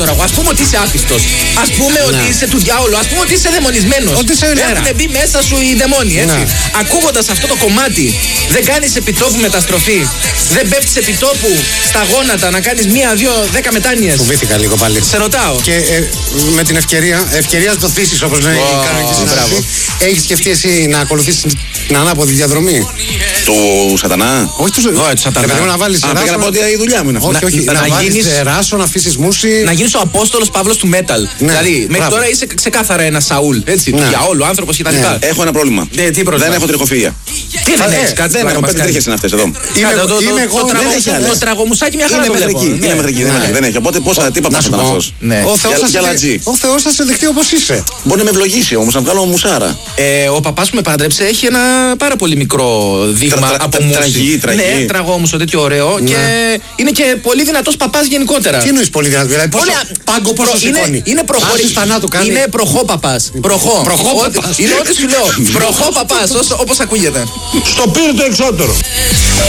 Ας πούμε ότι είσαι άπιστος. Ας πούμε ότι είσαι του διάολου. Ας πούμε ότι είσαι δαιμονισμένος. Ότι είσαι έχουν μπει μέσα σου οι δαιμόνοι, έτσι. Ακούγοντας αυτό το κομμάτι, δεν κάνεις επιτόπου μεταστροφή. Δεν πέφτεις επιτόπου στα γόνατα να κάνεις 1, 2, 10 μετάνοιες. Φοβήθηκα λίγο πάλι. Σε ρωτάω. Και με την ευκαιρία το θύσεις, όπως λέει η κανονική συνάδελφη. Έχεις σκεφτεί εσύ να ακολουθήσεις την ανάποδη διαδρομή του Σατανά? Όχι του Σατανά. Να βάλεις πήγα να πω ότι η δουλειά μου είναι αυτό. Όχι, να βάλεις ράσο, να αφήσεις μουσι. Να γίνεις ο Απόστολος Παύλος του metal. Δηλαδή, μέχρι τώρα είσαι ξεκάθαρα ένα Σαούλ. Έτσι, του διαόλου, άνθρωπος κτλ. Έχω ένα πρόβλημα. Τι πρόβλημα? Δεν έχω τριχοφυΐα. Τι δεν έχεις, κάτι δεν έχω. 5 τρίχες είναι αυτές εδώ. Είμαι εγώ. Το τραγωμουσάκι μια χαρά. Είναι μέχρι εκεί. Δεν έχει. Οπότε τι παπάς ήταν αυτός? Ο Θεός θα σε δεχτεί όπως είσαι. Μπορεί να με ευλογήσει όμως, να βγάλω μουσάρα. Ο παπάς που με πάντρεψε έχει ένα πάρα πολύ μικρό δείγμα από μουσική. Ναι, τραγόμουσο τέτοιο ωραίο και είναι και πολύ δυνατός παπάς γενικότερα. Τι εννοείς πολύ δυνατός? Δηλαδή πάγκο πόσο σηκώνει? Είναι προχωρή. Είναι προχώ παπάς. Προχώ. Είναι ό,τι σου λέω. Προχώ παπάς, όπως ακούγεται. Στο πύρ το εξώτερο.